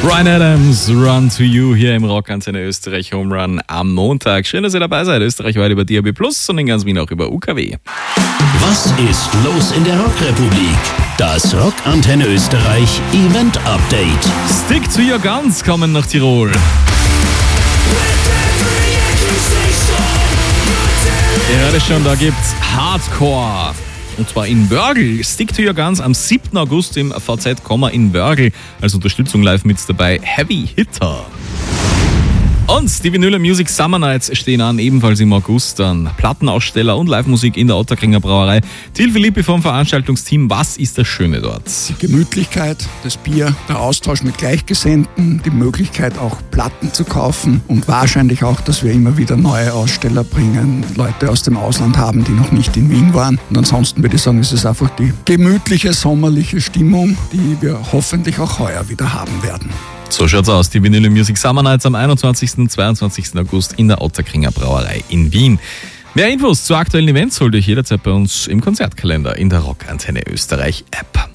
Bryan Adams, Run to You hier im Rockantenne Österreich Home Run am Montag. Schön, dass ihr dabei seid. Österreichweit über DAB+ und in ganz Wien auch über UKW. Was ist los in der Rockrepublik? Das Rockantenne Österreich Event Update. Stick to Your Guns kommen nach Tirol. Ihr hört es schon, da gibt's Hardcore. Und zwar in Wörgl. Stick to Your Guns am 7. August im VZ in Wörgl. Als Unterstützung live mit dabei Heavy Hitter. Und die Vinyl Music Summer Nights stehen an, ebenfalls im August dann. Plattenaussteller und Live-Musik in der Ottakringer Brauerei. Til Philippi vom Veranstaltungsteam. Was ist das Schöne dort? Die Gemütlichkeit, das Bier, der Austausch mit Gleichgesinnten, die Möglichkeit auch Platten zu kaufen und wahrscheinlich auch, dass wir immer wieder neue Aussteller bringen, Leute aus dem Ausland haben, die noch nicht in Wien waren. Und ansonsten würde ich sagen, ist es einfach die gemütliche, sommerliche Stimmung, die wir hoffentlich auch heuer wieder haben werden. So schaut's aus, die Vinyl Music Summer Nights am 21. und 22. August in der Ottakringer Brauerei in Wien. Mehr Infos zu aktuellen Events holt euch jederzeit bei uns im Konzertkalender in der Rockantenne Österreich App.